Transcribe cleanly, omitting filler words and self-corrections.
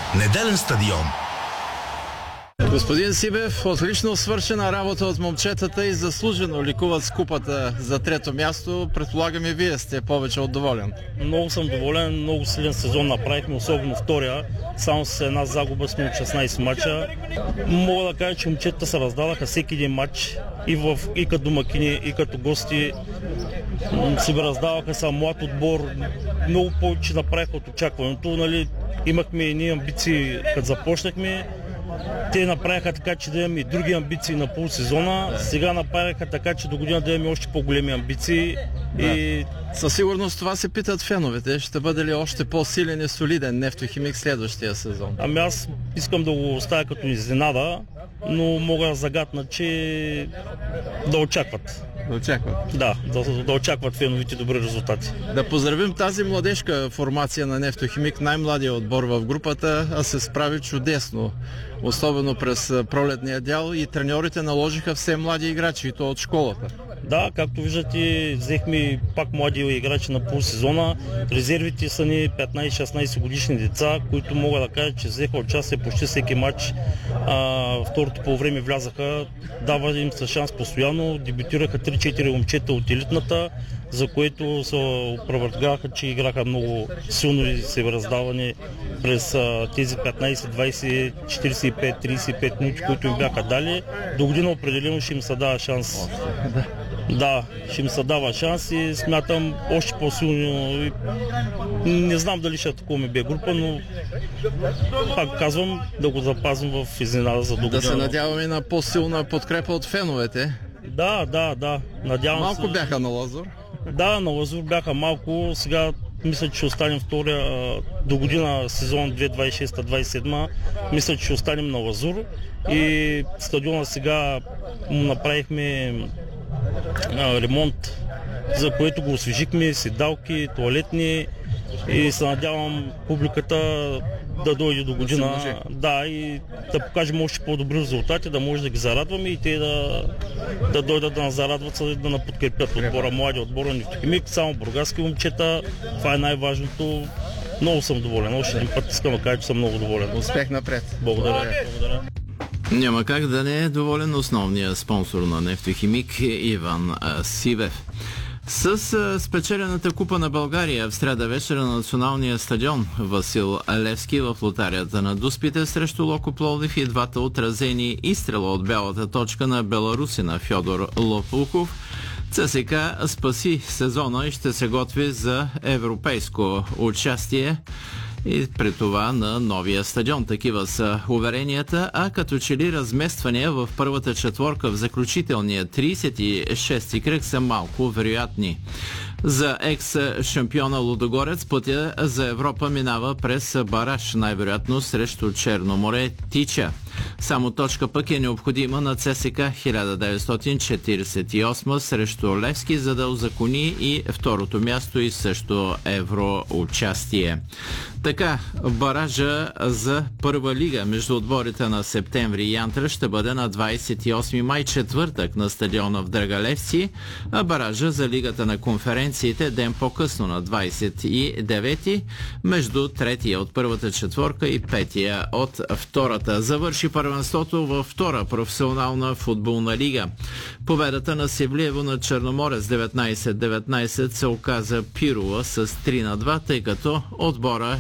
Неделен стадион. Господин Сибев, отлично свършена работа от момчетата и заслужено ликуват с купата за трето място. Предполагам и вие сте повече от доволен. Много съм доволен, много силен сезон направихме, особено втория. Само с една загуба сме от 16 мача. Мога да кажа, че момчетата се раздадаха всеки един матч и като домакини, и като гости. Си раздаваха са млад отбор, много повече направиха от очакването. Нали, имахме едни амбиции, като започнахме. Те направиха така, че да имаме и други амбиции на полусезона. Сега направиха така, че до година да имаме още по-големи амбиции. Да. И със сигурност това се питат феновете. Ще бъде ли още по-силен и солиден Нефтохимик следващия сезон? Ами аз искам да го оставя като изненада, но мога да загадна, че да очакват. Да очакват феновите добри резултати. Да поздравим тази младежка формация на Нефтохимик, най-младия отбор в групата, а се справи чудесно. Особено през пролетния дял и треньорите наложиха все млади играчи, и то от школата. Да, както виждате, взехме пак млади играчи на полусезона. Резервите са ни 15-16 годишни деца, които мога да кажа, че взеха участие почти всеки матч. Второто по време влязаха, дава им се шанс постоянно. Дебютираха 3-4 момчета от елитната, за което се опровъргаха, че играха много силно и се раздавани през тези 15, 20, 45, 35 минути, които им бяха дали. До година определено ще им се дава шанс. Да, ще им се дава шанс и смятам още по-силно. Не знам дали ще атакуваме Б група, но пак казвам да го запазим в изненада за до година. Да се надяваме на по-силна подкрепа от феновете. Да. Надявам малко се. Бяха на Лазур. Да, на Лазур бяха малко. Сега мисля, че ще останем втория до година сезон 2026-2027. Мисля, че ще останем на Лазур. И стадиона сега направихме ремонт, за което го освежихме, седалки, туалетни и се надявам публиката да дойде до година. Да, и да покажем още по-добри резултати, да може да ги зарадваме и те да дойдат да нас зарадват, да ни подкрепят отбора, млади отбора Нефтохимик, само бургаски момчета. Това е най-важното. Много съм доволен. Още един път искам да кажа, че съм много доволен. Успех напред. Благодаря. Няма как да не е доволен основният спонсор на Нефтохимик Иван Сивев. С спечелената купа на България в среда вечера на националния стадион Васил Левски в лотарията на Дуспите срещу Локо Пловдив и двата отразени изстрела от бялата точка на беларусина Фьодор Лопухов, ЦСКА спаси сезона и ще се готви за европейско участие и при това на новия стадион. Такива са уверенията, а като че ли размествания в първата четворка в заключителния 36-ти кръг са малко вероятни. За екс-шампиона Лудогорец пътя за Европа минава през бараж, най-вероятно срещу Черноморе Тича. Само точка пък е необходима на ЦСКА 1948 срещу Левски, за да узакони и второто място и също евроучастие. Така, баража за първа лига между отборите на Септември и Янтра ще бъде на 28 май, четвъртък, на стадиона в Драгалевци, а баража за лигата на конференциите ден по-късно на 29 между третия от първата четворка и петия от втората. Завърши първенството във втора професионална футболна лига. Победата на Севлиево на Черноморец 19-19 се оказа пирова с 3-2, тъй като отбора